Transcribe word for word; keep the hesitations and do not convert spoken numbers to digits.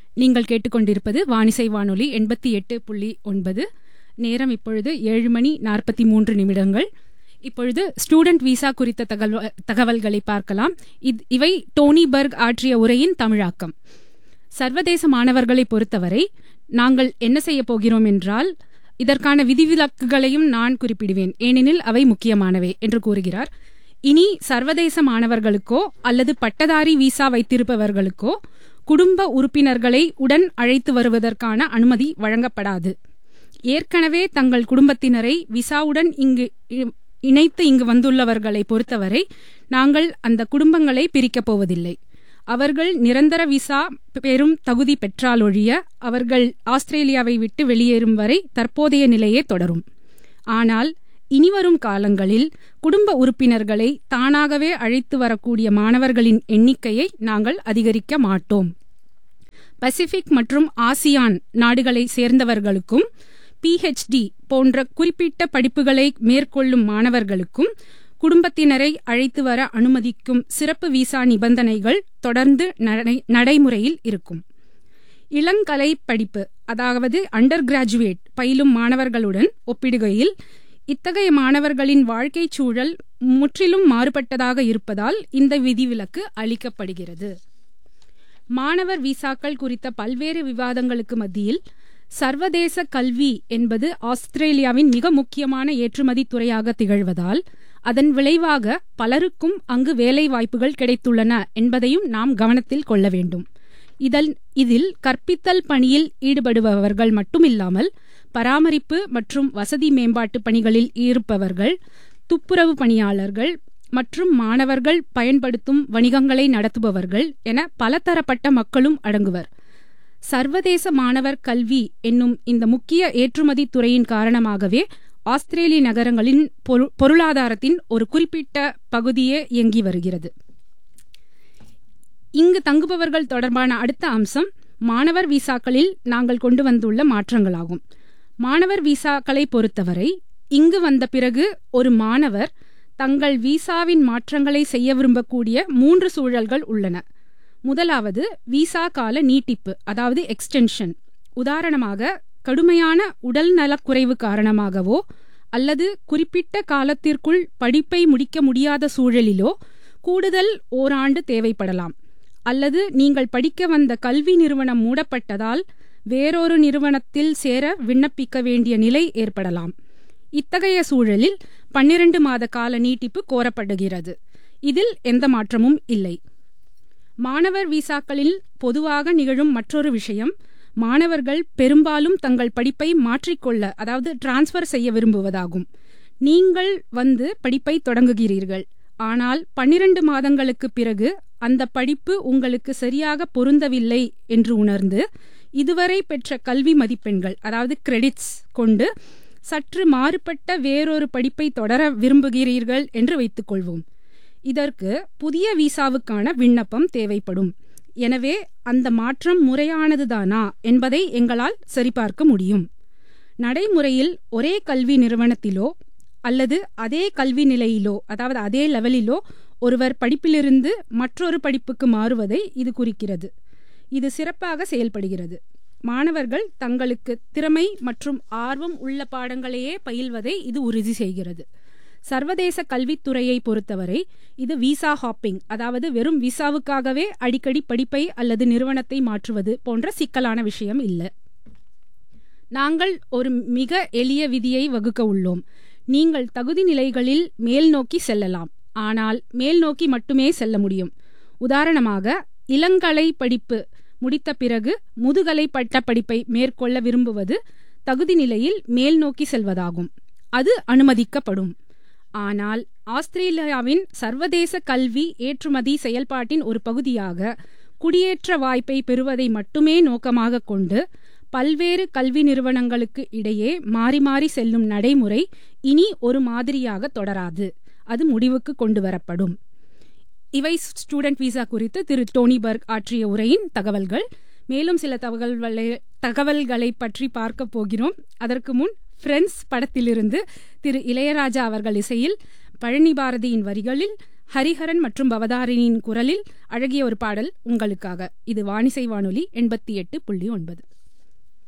நீங்கள் கேட்டுக்கொண்டிருப்பது வானிசை வானொலி எண்பத்தி எட்டு புள்ளி ஒன்பது. நேரம் இப்பொழுது ஏழு மணி நாற்பத்தி மூன்று நிமிடங்கள். இப்பொழுது ஸ்டூடெண்ட் விசா குறித்த தகவல் தகவல்களை பார்க்கலாம். இவை டோனி பர்க் ஆற்றிய உரையின் தமிழாக்கம். சர்வதேச மாணவர்களை பொறுத்தவரை நாங்கள் என்ன செய்ய போகிறோம் என்றால், இதற்கான விதிவிலக்குகளையும் நான் குறிப்பிடுவேன், ஏனெனில் அவை முக்கியமானவை என்று கூறுகிறார். இனி சர்வதேச மாணவர்களுக்கோ அல்லது பட்டதாரி விசா வைத்திருப்பவர்களுக்கோ குடும்ப உறுப்பினர்களை உடன் அழைத்து வருவதற்கான அனுமதி வழங்கப்படாது. ஏற்கனவே தங்கள் குடும்பத்தினரை விசாவுடன் இங்கு இணைத்து இங்கு வந்துள்ளவர்களை பொறுத்தவரை நாங்கள் அந்த குடும்பங்களை பிரிக்கப் போவதில்லை. அவர்கள் நிரந்தர விசா பெறும் தகுதி பெற்றாலொழிய அவர்கள் ஆஸ்திரேலியாவை விட்டு வெளியேறும் வரை தற்போதைய நிலையே தொடரும். ஆனால் இனிவரும் காலங்களில் குடும்ப உறுப்பினர்களை தானாகவே அழைத்து வரக்கூடிய மாணவர்களின் எண்ணிக்கையை நாங்கள் அதிகரிக்க மாட்டோம். பசிபிக் மற்றும் ஆசியான் நாடுகளை சேர்ந்தவர்களுக்கும் பிஹெச்டி போன்ற குறிப்பிட்ட படிப்புகளை மேற்கொள்ளும் மாணவர்களுக்கும் குடும்பத்தினரை அழைத்து வர அனுமதிக்கும் சிறப்பு விசா நிபந்தனைகள் தொடர்ந்து நடைமுறையில் இருக்கும். இளங்கலை படிப்பு, அதாவது அண்டர் கிராஜுவேட் பயிலும் மாணவர்களுடன் ஒப்பிடுகையில் இத்தகைய மாணவர்களின் வாழ்க்கை சூழல் முற்றிலும் மாறுபட்டதாக இருப்பதால் இந்த விதிவிலக்கு அளிக்கப்படுகிறது. மாணவர் விசாக்கள் குறித்த பல்வேறு விவாதங்களுக்கு மத்தியில் சர்வதேச கல்வி என்பது ஆஸ்திரேலியாவின் மிக முக்கியமான ஏற்றுமதி துறையாக திகழ்வதால் அதன் விளைவாக பலருக்கும் அங்கு வேலை வாய்ப்புகள் கிடைத்துள்ளன என்பதையும் நாம் கவனத்தில் கொள்ள வேண்டும். இதல் இதில் கற்பித்தல் பணியில் ஈடுபடுபவர்கள் மட்டுமில்லாமல் பராமரிப்பு மற்றும் வசதி மேம்பாட்டு பணிகளில் இருப்பவர்கள், துப்புரவு பணியாளர்கள் மற்றும் மாணவர்கள் பயன்படுத்தும் வணிகங்களை நடத்துபவர்கள் என பலதரப்பட்ட மக்களும் அடங்குவர். சர்வதேச மாணவர் கல்வி என்னும் இந்த முக்கிய ஏற்றுமதி துறையின் காரணமாகவே ஆஸ்திரேலிய நகரங்களின் பொருளாதாரத்தின் ஒரு குறிப்பிட்ட பகுதியே இயங்கி வருகிறது. இங்கு தங்குபவர்கள் தொடர்பான அடுத்த அம்சம் மாணவர் விசாக்களில் நாங்கள் கொண்டு வந்துள்ள மாற்றங்களாகும். மாணவர் விசாக்களை பொறுத்தவரை இங்கு வந்த பிறகு ஒரு மாணவர் தங்கள் விசாவின் மாற்றங்களை செய்ய விரும்பக்கூடிய மூன்று சூழல்கள் உள்ளன. முதலாவது விசா கால நீட்டிப்பு, அதாவது எக்ஸ்டென்ஷன். உதாரணமாக, கடுமையான உடல் நலக்குறைவு காரணமாகவோ அல்லது குறிப்பிட்ட காலத்திற்குள் படிப்பை முடிக்க முடியாத சூழலிலோ கூடுதல் ஓராண்டு தேவைப்படலாம். அல்லது நீங்கள் படிக்க வந்த கல்வி நிறுவனம் மூடப்பட்டதால் வேறொரு நிறுவனத்தில் சேர விண்ணப்பிக்க வேண்டிய நிலை ஏற்படலாம். இத்தகைய சூழலில் பன்னிரண்டு மாத கால நீட்டிப்பு கோரப்படுகிறது. இதில் எந்த மாற்றமும் இல்லை. மாணவர் விசாக்களில் பொதுவாக நிகழும் மற்றொரு விஷயம், மாணவர்கள் பெரும்பாலும் தங்கள் படிப்பை மாற்றிக்கொள்ள, அதாவது டிரான்ஸ்ஃபர் செய்ய விரும்புவதாகும். நீங்கள் வந்து படிப்பை தொடங்குகிறீர்கள், ஆனால் பன்னிரண்டு மாதங்களுக்கு பிறகு அந்த படிப்பு உங்களுக்கு சரியாக பொருந்தவில்லை என்று உணர்ந்து இதுவரை பெற்ற கல்வி மதிப்பெண்கள், அதாவது கிரெடிட்ஸ் கொண்டு சற்று மாறுபட்ட வேறொரு படிப்பை தொடர விரும்புகிறீர்கள் என்று வைத்துக்கொள்வோம். இதற்கு புதிய விசாவுக்கான விண்ணப்பம் தேவைப்படும். எனவே அந்த மாற்றம் முறையானதுதானா என்பதை எங்களால் சரிபார்க்க முடியும். நடைமுறையில் ஒரே கல்வி நிறுவனத்திலோ அல்லது அதே கல்வி நிலையிலோ, அதாவது அதே லெவலிலோ ஒருவர் படிப்பிலிருந்து மற்றொரு படிப்புக்கு மாறுவதை இது குறிக்கிறது. இது சிறப்பாக செயல்படுகிறது. மாணவர்கள் தங்களுக்கு திறமை மற்றும் ஆர்வம் உள்ள பாடங்களையே பயில்வதை இது உறுதி செய்கிறது. சர்வதேச கல்வித்துறையை பொறுத்தவரை இது விசா ஹாப்பிங், அதாவது வெறும் விசாவுக்காகவே அடிக்கடி படிப்பை அல்லது நிறுவனத்தை மாற்றுவது போன்ற சிக்கலான விஷயம் இல்லை. நாங்கள் ஒரு மிக எளிய விதியை வகுக்க உள்ளோம். நீங்கள் தகுதி நிலைகளில் மேல் நோக்கி செல்லலாம், ஆனால் மேல் நோக்கி மட்டுமே செல்ல முடியும். உதாரணமாக, இளங்கலை படிப்பு முடித்த பிறகு முதுகலை பட்ட படிப்பை மேற்கொள்ள விரும்புவது தகுதி நிலையில் மேல் நோக்கி செல்வதாகும். அது அனுமதிக்கப்படும். ஆனால் ஆஸ்திரேலியாவின் சர்வதேச கல்வி ஏற்றுமதி செயல்பாட்டின் ஒரு பகுதியாக குடியேற்ற வாய்ப்பை பெறுவதை மட்டுமே நோக்கமாக கொண்டு பல்வேறு கல்வி நிறுவனங்களுக்கு இடையே மாறி மாறி செல்லும் நடைமுறை இனி ஒரு மாதிரியாக தொடராது. அது முடிவுக்கு கொண்டு வரப்படும். இவை ஸ்டூடெண்ட் விசா குறித்து திரு டோனி பர்க் ஆற்றிய உரையின் தகவல்கள். மேலும் சில தகவல்களை தகவல்களை பற்றி பார்க்க போகிறோம். அதற்கு முன் ஃப்ரெண்ட்ஸ் படத்திலிருந்து திரு இளையராஜா அவர்கள் இசையில் பழனி பாரதியின் வரிகளில் ஹரிஹரன் மற்றும் பவதாரிணியின் குரலில் அழகிய ஒரு பாடல் உங்களுக்காக. இது வானிசை வானொலி எண்பத்தி எட்டு புள்ளி ஒன்பது.